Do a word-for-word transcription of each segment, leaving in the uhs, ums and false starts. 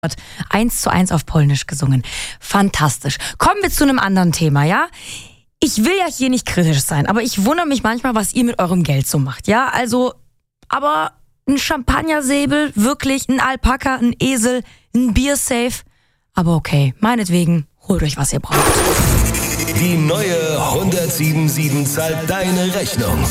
Eins zu eins auf Polnisch gesungen. Fantastisch. Kommen wir zu einem anderen Thema, ja? Ich will ja hier nicht kritisch sein, aber ich wundere mich manchmal, was ihr mit eurem Geld so macht, ja? Also, aber ein Champagnersäbel, wirklich, ein Alpaka, ein Esel, ein Biersafe. Aber okay, meinetwegen, holt euch, was ihr braucht. Die neue hundertsiebenundsiebzig zahlt deine Rechnung.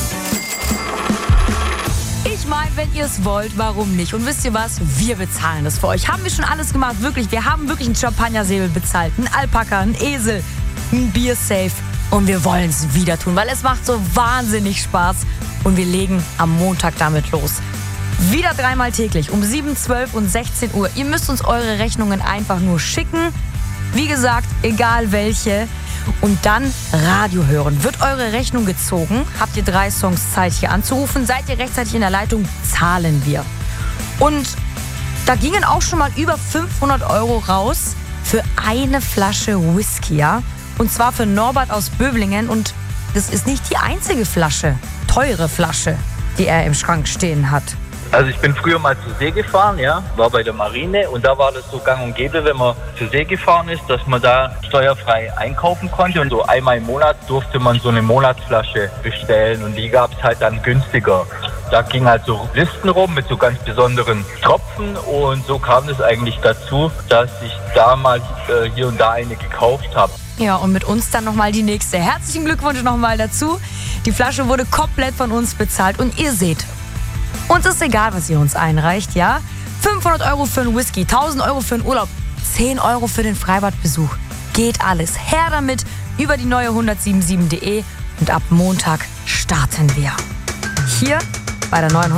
Ich meine, wenn ihr es wollt, warum nicht? Und wisst ihr was? Wir bezahlen das für euch. Haben wir schon alles gemacht, wirklich. Wir haben wirklich einen Champagnersäbel bezahlt, einen Alpaka, einen Esel, ein Biersafe. Und wir wollen es wieder tun, weil es macht so wahnsinnig Spaß. Und wir legen am Montag damit los. Wieder dreimal täglich, um sieben, zwölf und sechzehn Uhr. Ihr müsst uns eure Rechnungen einfach nur schicken. Wie gesagt, egal welche. Und dann Radio hören. Wird eure Rechnung gezogen? Habt ihr drei Songs Zeit, hier anzurufen? Seid ihr rechtzeitig in der Leitung? Zahlen wir. Und da gingen auch schon mal über fünfhundert Euro raus für eine Flasche Whisky, ja? Und zwar für Norbert aus Böblingen. Und das ist nicht die einzige Flasche, teure Flasche, die er im Schrank stehen hat. Also ich bin früher mal zur See gefahren, ja, war bei der Marine und da war das so gang und gäbe, wenn man zur See gefahren ist, dass man da steuerfrei einkaufen konnte und so einmal im Monat durfte man so eine Monatsflasche bestellen und die gab es halt dann günstiger. Da ging halt so Listen rum mit so ganz besonderen Tropfen und so kam es eigentlich dazu, dass ich damals äh, hier und da eine gekauft habe. Ja, und mit uns dann nochmal die nächste. Herzlichen Glückwunsch nochmal dazu. Die Flasche wurde komplett von uns bezahlt und ihr seht, uns ist egal, was ihr uns einreicht, ja? fünfhundert Euro für einen Whisky, tausend Euro für einen Urlaub, zehn Euro für den Freibadbesuch. Geht alles. Her damit über die neue hundertsiebenundsiebzig punkt de und ab Montag starten wir. Hier bei der neuen